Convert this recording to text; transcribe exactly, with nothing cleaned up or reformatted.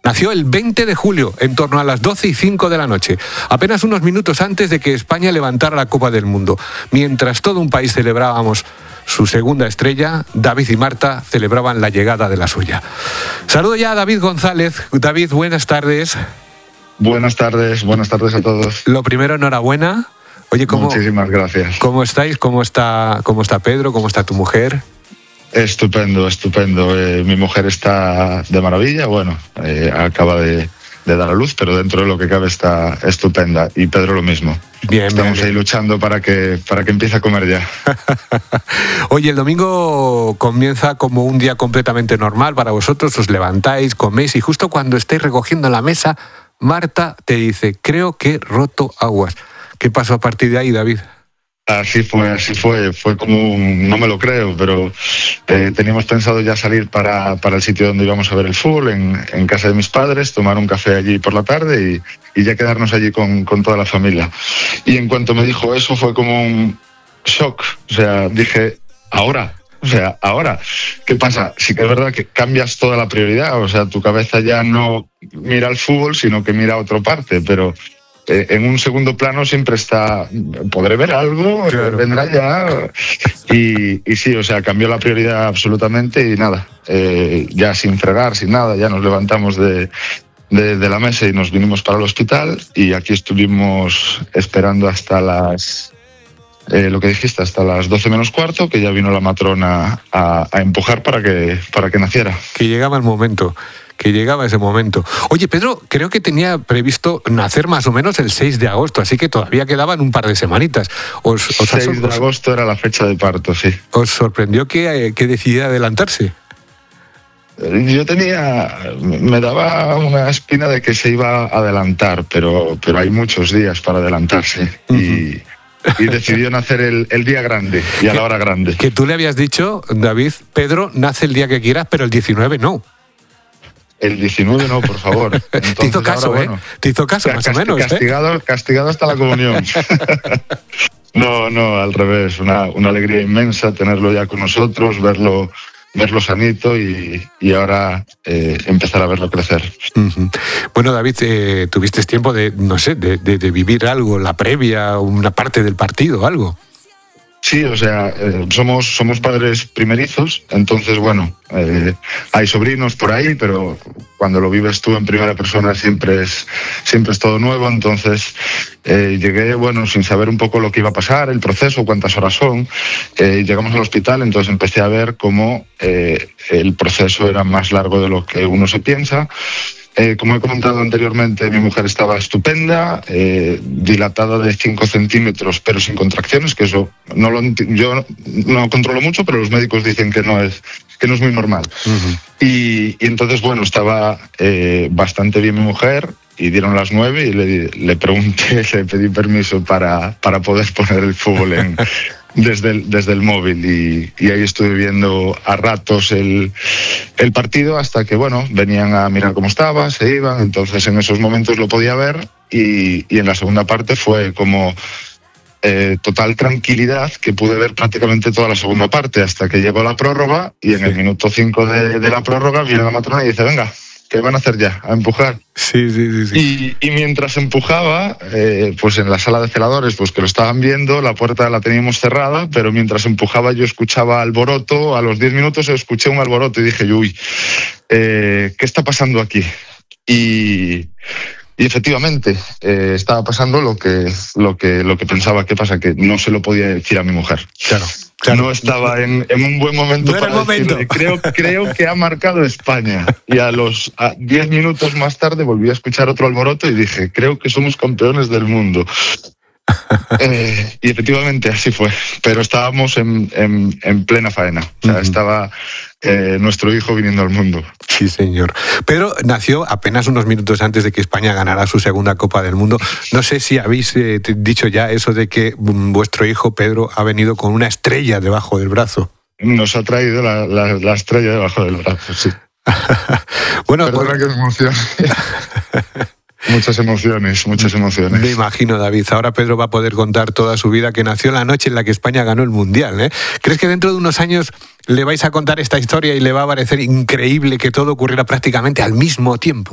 Nació el veinte de julio, en torno a las doce y cinco de la noche, apenas unos minutos antes de que España levantara la Copa del Mundo. Mientras todo un país celebrábamos su segunda estrella, David y Marta celebraban la llegada de la suya. Saludo ya a David González. David, buenas tardes. Buenas tardes, buenas tardes a todos. Lo primero, enhorabuena. Oye, ¿cómo, Muchísimas gracias. ¿Cómo estáis? ¿Cómo está, cómo está Pedro? ¿Cómo está tu mujer? Estupendo, estupendo. Eh, mi mujer está de maravilla, bueno, eh, acaba de, de dar a luz, pero dentro de lo que cabe está estupenda. Y Pedro lo mismo. Bien, Estamos bien, ahí bien. luchando para que, para que empiece a comer ya. Oye, el domingo comienza como un día completamente normal para vosotros, os levantáis, coméis y justo cuando estáis recogiendo la mesa, Marta te dice, creo que he roto aguas. ¿Qué pasó a partir de ahí, David? Así fue, así fue, fue como un, no me lo creo, pero eh, teníamos pensado ya salir para, para el sitio donde íbamos a ver el fútbol, en, en casa de mis padres, tomar un café allí por la tarde y, y ya quedarnos allí con, con toda la familia. Y en cuanto me dijo eso fue como un shock, o sea, dije, ahora, o sea, ahora, ¿qué pasa? Sí que es verdad que cambias toda la prioridad, o sea, tu cabeza ya no mira al fútbol, sino que mira a otra parte, pero Eh, en un segundo plano siempre está, podré ver algo, claro. Vendrá ya. Y, y sí, o sea, cambió la prioridad absolutamente y nada, eh, ya sin fregar, sin nada, ya nos levantamos de, de, de la mesa y nos vinimos para el hospital y aquí estuvimos esperando hasta las, eh, lo que dijiste, hasta las doce menos cuarto, que ya vino la matrona a, a empujar para que, para que naciera. Que llegaba el momento. que llegaba ese momento. Oye, Pedro, creo que tenía previsto nacer más o menos el seis de agosto, así que todavía quedaban un par de semanitas. Os, os seis de agosto era la fecha de parto, sí. ¿Os sorprendió que, que decidiera adelantarse? Yo tenía, me daba una espina de que se iba a adelantar, pero, pero hay muchos días para adelantarse. Uh-huh. y, y decidió nacer el, el día grande y a la hora grande. Que tú le habías dicho, David, Pedro, nace el día que quieras, pero el diecinueve no. El diecinueve no, por favor. Entonces, te hizo caso, ahora, ¿eh? Bueno, te hizo caso, más casti- o menos, castigado, ¿eh? Castigado hasta la comunión. No, no, al revés. Una, una alegría inmensa tenerlo ya con nosotros, verlo, verlo sanito y, y ahora eh, empezar a verlo crecer. Uh-huh. Bueno, David, eh, tuviste tiempo de, no sé, de, de, de vivir algo, la previa, una parte del partido, algo. Sí, o sea, eh, somos, somos padres primerizos, entonces, bueno, eh, hay sobrinos por ahí, pero cuando lo vives tú en primera persona siempre es, siempre es todo nuevo, entonces eh, llegué, bueno, sin saber un poco lo que iba a pasar, el proceso, cuántas horas son, eh, llegamos al hospital, entonces empecé a ver cómo eh, el proceso era más largo de lo que uno se piensa. Eh, como he comentado anteriormente, mi mujer estaba estupenda, eh, dilatada de cinco centímetros, pero sin contracciones, que eso no lo yo no controlo mucho, pero los médicos dicen que no es que no es muy normal. Uh-huh. y, y entonces, bueno, estaba eh, bastante bien mi mujer y dieron las nueve y le, le pregunté, le pedí permiso para, para poder poner el fútbol en... Desde el, desde el móvil y, y ahí estuve viendo a ratos el, el partido hasta que, bueno, venían a mirar cómo estaba, se iban, entonces en esos momentos lo podía ver y, y en la segunda parte fue como eh, total tranquilidad que pude ver prácticamente toda la segunda parte hasta que llegó la prórroga y en sí. el minuto cinco de, de la prórroga viene la matrona y dice, venga, ¿qué van a hacer ya? A empujar. Sí, sí, sí. sí. Y, y mientras empujaba, eh, pues en la sala de celadores, pues que lo estaban viendo, la puerta la teníamos cerrada, pero mientras empujaba yo escuchaba alboroto, a los diez minutos escuché un alboroto y dije, uy, eh, ¿qué está pasando aquí? Y... Y efectivamente, eh, estaba pasando lo que, lo que, lo que pensaba que pasa, que no se lo podía decir a mi mujer. Claro. Claro. No estaba en, en un buen momento no para momento. decirle, creo, creo que ha marcado España. Y a los a diez minutos más tarde volví a escuchar otro alboroto y dije, creo que somos campeones del mundo. eh, y efectivamente así fue, pero estábamos en, en, en plena faena. O sea, uh-huh. estaba eh, nuestro hijo viniendo al mundo. Sí, señor. Pedro nació apenas unos minutos antes de que España ganara su segunda Copa del Mundo. No sé si habéis eh, dicho ya eso de que um, vuestro hijo Pedro ha venido con una estrella debajo del brazo. Nos ha traído la, la, la estrella debajo del brazo, sí. Bueno, perdona pues... que me emocione. Muchas emociones, muchas emociones. Me imagino, David. Ahora Pedro va a poder contar toda su vida, que nació la noche en la que España ganó el Mundial, ¿eh? ¿Crees que dentro de unos años le vais a contar esta historia y le va a parecer increíble que todo ocurriera prácticamente al mismo tiempo?